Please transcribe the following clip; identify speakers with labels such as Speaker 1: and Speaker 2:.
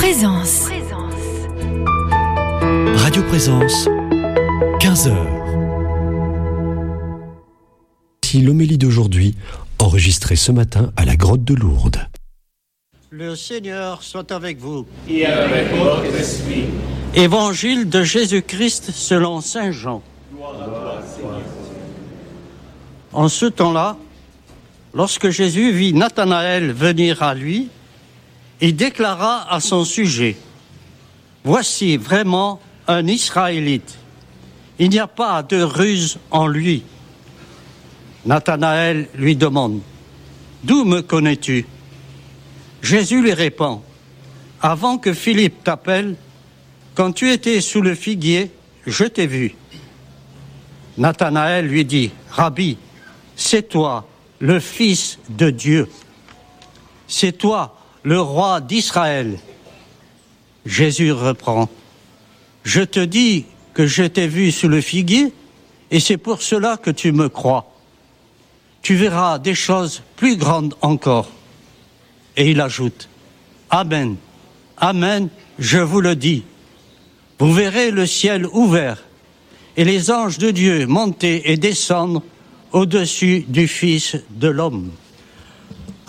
Speaker 1: Présence.
Speaker 2: Radio Présence, 15h. Si l'homélie d'aujourd'hui, enregistrée ce matin à la grotte de Lourdes.
Speaker 3: Le Seigneur soit avec vous.
Speaker 4: Et avec votre esprit.
Speaker 3: Évangile de Jésus-Christ selon saint Jean. En ce temps-là, lorsque Jésus vit Nathanaël venir à lui, il déclara à son sujet: « Voici vraiment un Israélite. Il n'y a pas de ruse en lui. » Nathanaël lui demande: « D'où me connais-tu » Jésus lui répond: « Avant que Philippe t'appelle, quand tu étais sous le figuier, je t'ai vu. » Nathanaël lui dit: « Rabbi, c'est toi, le Fils de Dieu. C'est toi, le roi d'Israël. » Jésus reprend: « Je te dis que je t'ai vu sous le figuier, et c'est pour cela que tu me crois. Tu verras des choses plus grandes encore. » Et il ajoute: « Amen, Amen, je vous le dis. Vous verrez le ciel ouvert et les anges de Dieu monter et descendre au-dessus du Fils de l'homme. »